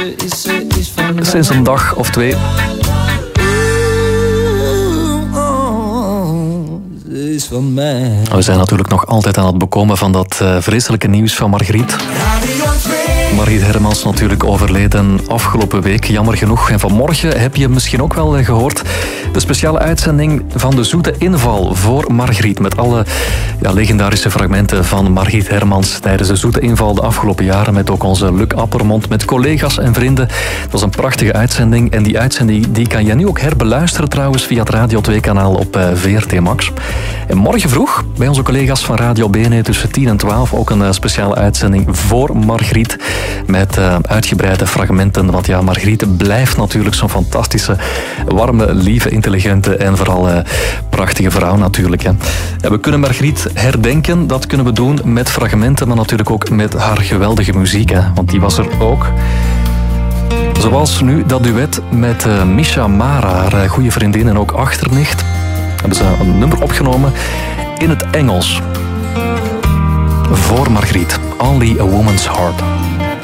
Sinds een dag of twee. We zijn natuurlijk nog altijd aan het bekomen van dat vreselijke nieuws van Margriet. Margriet Hermans natuurlijk overleden afgelopen week, jammer genoeg. En vanmorgen heb je misschien ook wel gehoord de speciale uitzending van de Zoete Inval voor Margriet. Met alle legendarische fragmenten van Margriet Hermans tijdens de Zoete Inval de afgelopen jaren. Met ook onze Luc Appermond, met collega's en vrienden. Het was een prachtige uitzending. En die uitzending die kan je nu ook herbeluisteren trouwens via het Radio 2-kanaal op VRT Max. En morgen vroeg bij onze collega's van Radio BNE tussen 10 en 12 ook een speciale uitzending voor Margriet. Met uitgebreide fragmenten. Want ja, Margriet blijft natuurlijk zo'n fantastische, warme, lieve, intelligente en vooral prachtige vrouw natuurlijk. Hè. Ja, we kunnen Margriet herdenken. Dat kunnen we doen met fragmenten, maar natuurlijk ook met haar geweldige muziek. Hè. Want die was er ook. Zoals nu dat duet met Misha Mara, haar goede vriendin en ook achternicht. Hebben ze een nummer opgenomen in het Engels. Voor Margriet. Only a Woman's Heart.